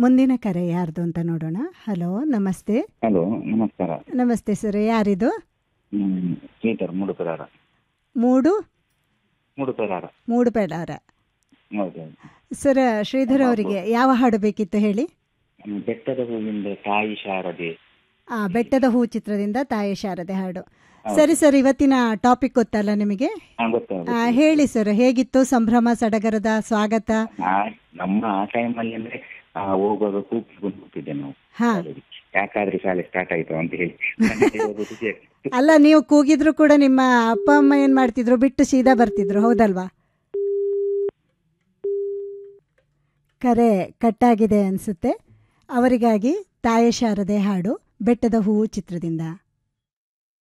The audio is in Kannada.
ಮುಂದಿನ ಕರೆ ಯಾರ್ದು ಅಂತ ನೋಡೋಣ. ಹಲೋ, ನಮಸ್ತೆ. ಹಲೋ, ನಮಸ್ಕಾರ. ನಮಸ್ತೆ ಸರ್, ಯಾರಿದು? ಶ್ರೀಧರ್ ಮೂಡುಪೆರಾರ. ಮೂಡುಪೆರಾರ. ಹೌದು. ಸರ್, ಶ್ರೀಧರ್ ಅವರಿಗೆ ಯಾವ ಹಾಡು ಬೇಕಿತ್ತು ಹೇಳಿ? ಬೆಟ್ಟದ ಹೂವಿಂದ ತಾಯಿ ಶಾರದೆ. ಬೆಟ್ಟದ ಹೂ ಚಿತ್ರದಿಂದ ತಾಯಿ ಶಾರದೆ ಹಾಡು. ಸರಿ ಸರ್, ಇವತ್ತಿನ ಟಾಪಿಕ್ ಗೊತ್ತಲ್ಲ ನಿಮಗೆ? ಹೇಳಿ ಸರ್, ಹೇಗಿತ್ತು ಸಂಭ್ರಮ ಸಡಗರದ ಸ್ವಾಗತ? ನಮ್ಮ ಆ ಟೈಮಲ್ಲಿ ಅಂದ್ರೆ ಹೋಗುವಾಗ ಕೂಗ್ಕೊಂಡು ಹೋಗ್ತಿದ್ದೆ ನಾವು. ಯಾಕಾದ್ರೆ ಶಾಲೆ ಸ್ಟಾರ್ಟ್ ಆಯ್ತು ಅಂತ ಹೇಳಿ. ಅಲ್ಲ, ನೀವು ಕೂಗಿದ್ರು ಕೂಡ ನಿಮ್ಮ ಅಪ್ಪ ಅಮ್ಮ ಏನ್ ಮಾಡ್ತಿದ್ರು, ಬಿಟ್ಟು ಸೀದಾ ಬರ್ತಿದ್ರು, ಹೌದಲ್ವಾ? ಕರೆ ಕಟ್ಟಾಗಿದೆ ಅನ್ಸುತ್ತೆ. ಅವರಿಗಾಗಿ ತಾಯಿ ಶಾರದೆ ಹಾಡು ಬೆಟ್ಟದ ಹೂವು ಚಿತ್ರದಿಂದ.